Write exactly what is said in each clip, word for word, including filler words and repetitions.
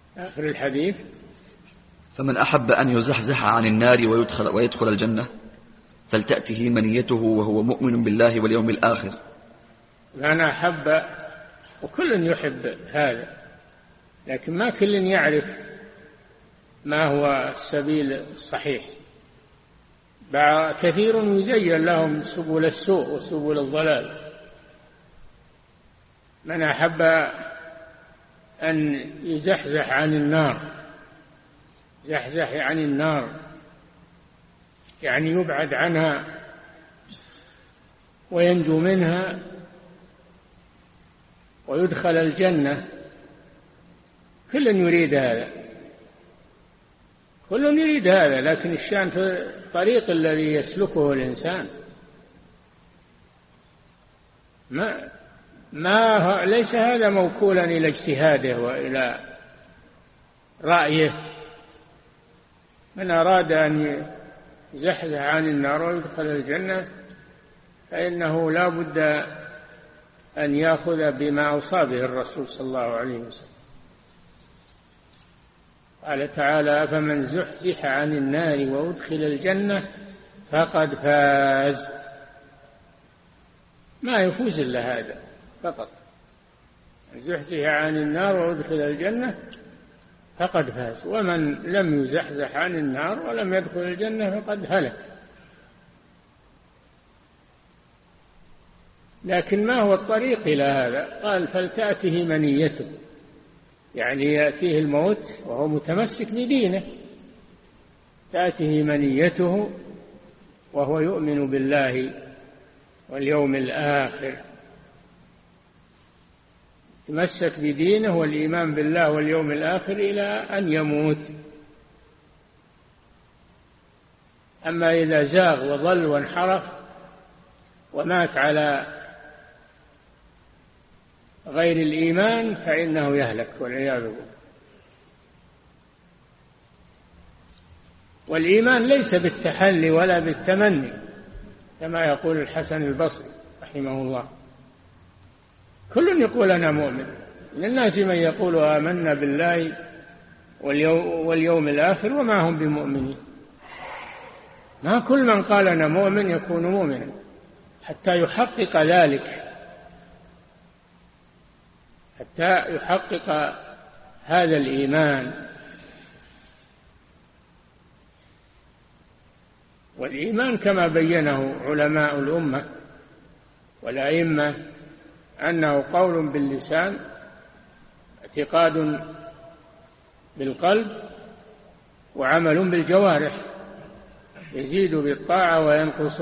آخر الحديث: فمن أحب أن يزحزح عن النار ويدخل, ويدخل الجنة فلتأته منيته وهو مؤمن بالله واليوم الآخر. من أحب، وكل يحب هذا، لكن ما كل يعرف ما هو السبيل الصحيح. كثير يزين لهم سبل السوء وسبل الضلال. من أحب أن يزحزح عن النار، يزحزح عن النار يعني يبعد عنها وينجو منها ويدخل الجنة، كل يريد هذا، كل يريد هذا، لكن الشأن في الطريق الذي يسلكه الإنسان. ما ما ليس هذا موكولا إلى اجتهاده وإلى رأيه. من أراد أن يزحزح عن النار ويدخل الجنة فإنه لا بد أن يأخذ بما أوصى به الرسول صلى الله عليه وسلم. قال تعالى: فمن زحزح عن النار وأدخل الجنة فقد فاز. ما يفوز إلا هذا فقط، زحزح عن النار وأدخل الجنة فقد فاز. ومن لم يزحزح عن النار ولم يدخل الجنة فقد هلك. لكن ما هو الطريق إلى هذا؟ قال: فلتأته منيته، يعني يأتيه الموت وهو متمسك بدينه، تأته منيته وهو يؤمن بالله واليوم الآخر، تمسك بدينه والإيمان بالله واليوم الآخر إلى أن يموت. أما إذا زاغ وضل وانحرف ومات على غير الإيمان فإنه يهلك والعياذ بالله. والإيمان ليس بالتحلي ولا بالتمني كما يقول الحسن البصري رحمه الله. كل يقول أنا مؤمن، من الناس من يقول آمنا بالله واليوم الآخر وما هم بمؤمنين. ما كل من قال أنا مؤمن يكون مؤمنا، حتى يحقق ذلك، حتى يحقق هذا الإيمان. والإيمان كما بينه علماء الأمة والأئمة أنه قول باللسان، اعتقاد بالقلب، وعمل بالجوارح، يزيد بالطاعة وينقص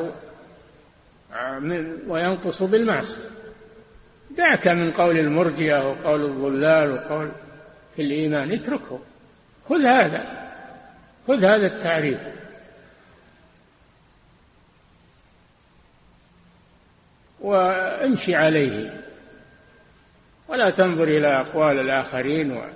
وينقص بالمعصية. دعك من قول المرجئة وقول الضلال وقول في الإيمان، اتركه، خذ هذا، خذ هذا التعريف. وامشي عليه ولا تنظر إلى أقوال الآخرين. و...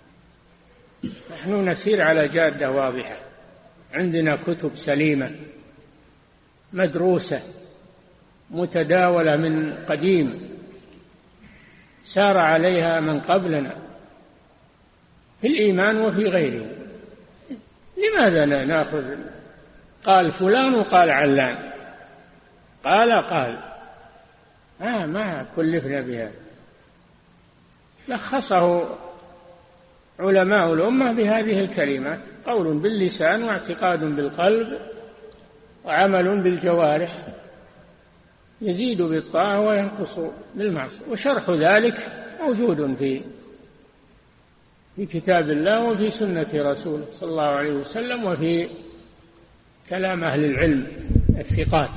نحن نسير على جادة واضحة، عندنا كتب سليمة مدروسة متداولة من قديم، سار عليها من قبلنا في الإيمان وفي غيره. لماذا نأخذ قال فلان وقال علان، قال قال آه ما كلفنا بها. لخصه علماء الأمة بهذه الكلمات: قول باللسان، واعتقاد بالقلب، وعمل بالجوارح، يزيد بالطاعة وينقص بالمعصية. وشرح ذلك موجود في في كتاب الله وفي سنة رسوله صلى الله عليه وسلم وفي كلام أهل العلم الثقات.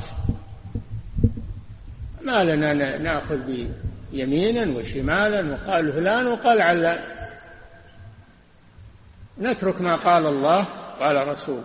ما لنا نأخذ بيمينا وشمالا وقال فلان وقال علان، نترك ما قال الله قال رسول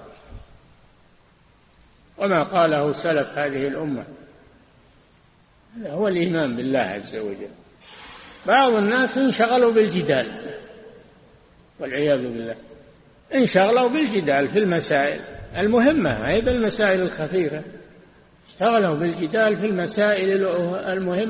وما قاله سلف هذه الأمة. هذا هو الإيمان بالله عز وجل. بعض الناس انشغلوا بالجدال والعياذ بالله، انشغلوا بالجدال في المسائل المهمة، هي بالمسائل الخفيفة، اشتغلوا بالجدال في المسائل المهمة